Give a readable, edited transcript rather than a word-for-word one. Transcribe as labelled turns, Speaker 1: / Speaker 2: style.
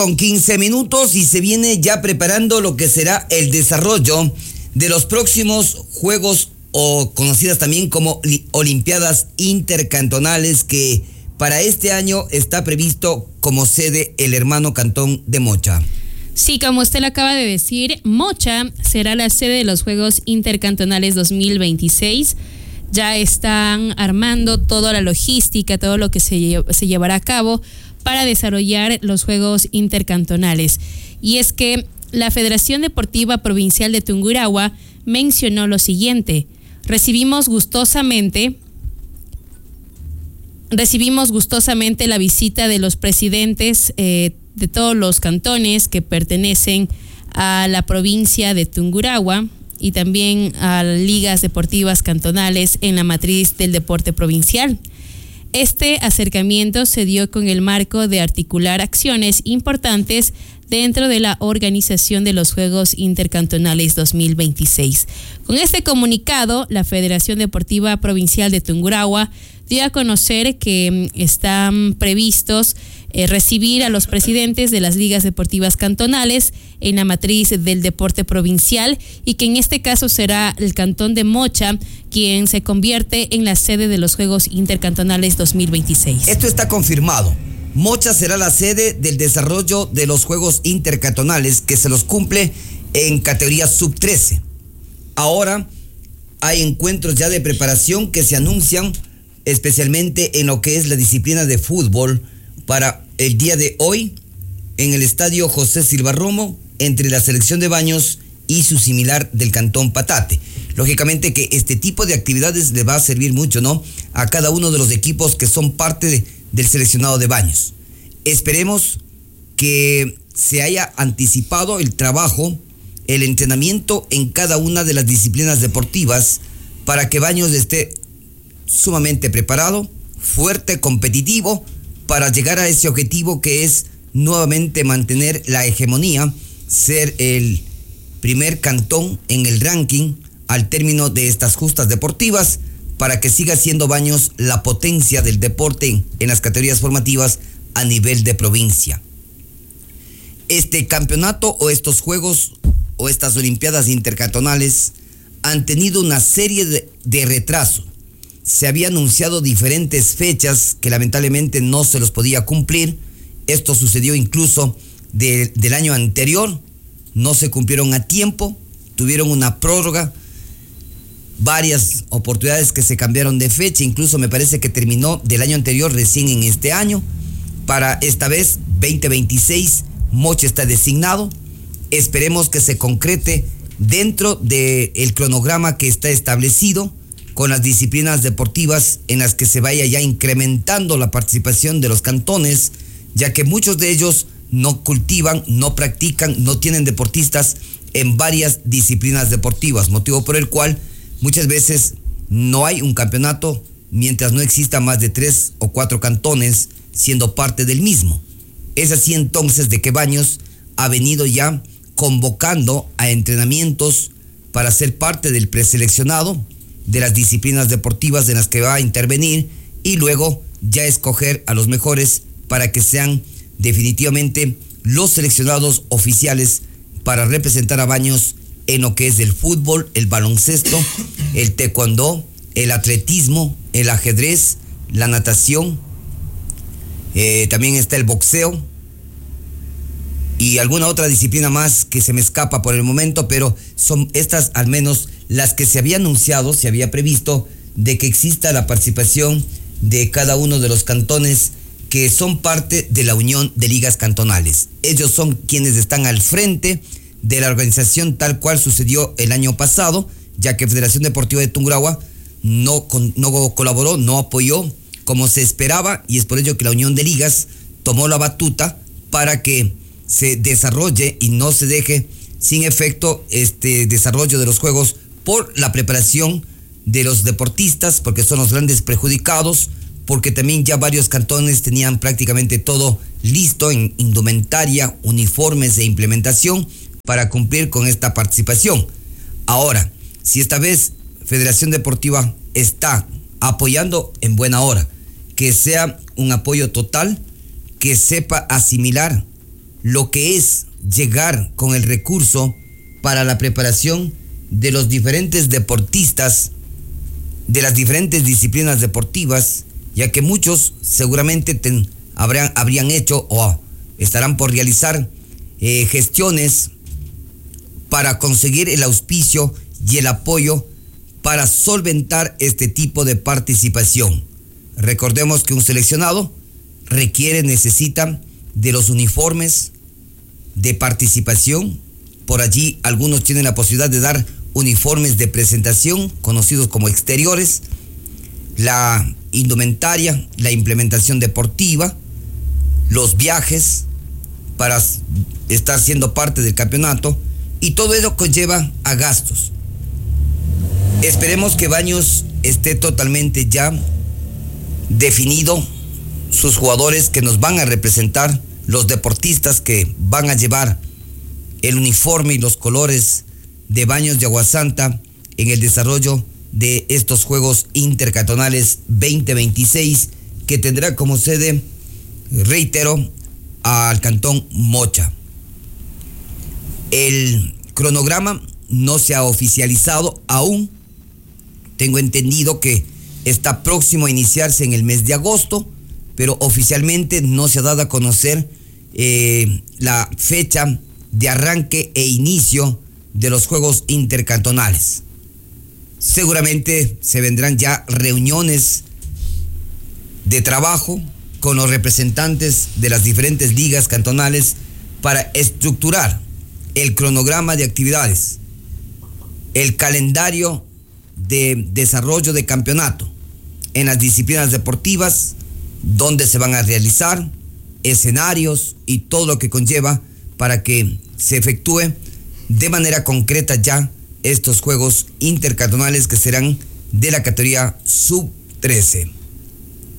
Speaker 1: Con 15 minutos y se viene ya preparando lo que será el desarrollo de los próximos Juegos, o conocidas también como Olimpiadas Intercantonales, que para este año está previsto como sede el hermano cantón de Mocha.
Speaker 2: Sí, como usted lo acaba de decir, Mocha será la sede de los Juegos Intercantonales 2026. Ya están armando toda la logística, todo lo que se llevará a cabo para desarrollar los Juegos Intercantonales. Y es que la Federación Deportiva Provincial de Tungurahua mencionó lo siguiente: recibimos gustosamente la visita de los presidentes de todos los cantones que pertenecen a la provincia de Tungurahua y también a ligas deportivas cantonales en la matriz del deporte provincial. Este acercamiento se dio con el marco de articular acciones importantes dentro de la organización de los Juegos Intercantonales 2026. Con este comunicado, la Federación Deportiva Provincial de Tungurahua dio a conocer que están previstos recibir a los presidentes de las ligas deportivas cantonales en la matriz del deporte provincial, y que en este caso será el cantón de Mocha quien se convierte en la sede de los Juegos Intercantonales 2026.
Speaker 1: Esto está confirmado. Mocha será la sede del desarrollo de los Juegos Intercantonales, que se los cumple en categoría sub-13. Ahora hay encuentros ya de preparación que se anuncian, especialmente en lo que es la disciplina de fútbol, para el día de hoy en el estadio José Silva Romo, entre la selección de Baños y su similar del cantón Patate. Lógicamente que este tipo de actividades le va a servir mucho, ¿no?, a cada uno de los equipos que son parte del seleccionado de Baños. Esperemos que se haya anticipado el trabajo, el entrenamiento en cada una de las disciplinas deportivas, para que Baños esté sumamente preparado, fuerte, competitivo, para llegar a ese objetivo que es nuevamente mantener la hegemonía, ser el primer cantón en el ranking al término de estas justas deportivas, para que siga siendo Baños la potencia del deporte en las categorías formativas a nivel de provincia. Este campeonato o estos juegos o estas Olimpiadas Intercantonales han tenido una serie de retrasos. Se había anunciado diferentes fechas que lamentablemente no se los podía cumplir. Esto sucedió incluso del año anterior. No se cumplieron a tiempo, tuvieron una prórroga, varias oportunidades que se cambiaron de fecha, incluso me parece que terminó del año anterior recién en este año. Para esta vez, 2026, Mocha está designado. Esperemos que se concrete dentro del cronograma que está establecido, con las disciplinas deportivas en las que se vaya ya incrementando la participación de los cantones, ya que muchos de ellos no cultivan, no practican, no tienen deportistas en varias disciplinas deportivas, motivo por el cual muchas veces no hay un campeonato mientras no exista más de 3 o 4 cantones siendo parte del mismo. Es así entonces de que Baños ha venido ya convocando a entrenamientos para ser parte del preseleccionado de las disciplinas deportivas en las que va a intervenir, y luego ya escoger a los mejores para que sean definitivamente los seleccionados oficiales para representar a Baños en lo que es el fútbol, el baloncesto, el taekwondo, el atletismo, el ajedrez, la natación, también está el boxeo y alguna otra disciplina más que se me escapa por el momento, pero son estas al menos las que se había anunciado, se había previsto de que exista la participación de cada uno de los cantones que son parte de la Unión de Ligas Cantonales. Ellos son quienes están al frente de la organización, tal cual sucedió el año pasado, ya que Federación Deportiva de Tungurahua no colaboró, no apoyó como se esperaba, y es por ello que la Unión de Ligas tomó la batuta para que se desarrolle y no se deje sin efecto este desarrollo de los juegos por la preparación de los deportistas, porque son los grandes perjudicados, porque también ya varios cantones tenían prácticamente todo listo en indumentaria, uniformes e implementación para cumplir con esta participación. Ahora, si esta vez Federación Deportiva está apoyando, en buena hora, que sea un apoyo total, que sepa asimilar lo que es llegar con el recurso para la preparación de los diferentes deportistas de las diferentes disciplinas deportivas, ya que muchos seguramente habrían hecho o estarán por realizar gestiones para conseguir el auspicio y el apoyo para solventar este tipo de participación. Recordemos que un seleccionado necesita de los uniformes de participación. Por allí algunos tienen la posibilidad de dar uniformes de presentación, conocidos como exteriores, la indumentaria, la implementación deportiva, los viajes para estar siendo parte del campeonato, y todo eso conlleva a gastos. Esperemos que Baños esté totalmente ya definido sus jugadores que nos van a representar, los deportistas que van a llevar el uniforme y los colores de Baños de Aguasanta en el desarrollo de estos Juegos Intercantonales 2026, que tendrá como sede, reitero, al Cantón Mocha. El cronograma no se ha oficializado aún. Tengo entendido que está próximo a iniciarse en el mes de agosto, pero oficialmente no se ha dado a conocer la fecha de arranque e inicio de los Juegos Intercantonales. Seguramente se vendrán ya reuniones de trabajo con los representantes de las diferentes ligas cantonales para estructurar el cronograma de actividades, el calendario de desarrollo de campeonato en las disciplinas deportivas, donde se van a realizar, escenarios y todo lo que conlleva para que se efectúe de manera concreta ya estos Juegos Intercantonales que serán de la categoría sub-13.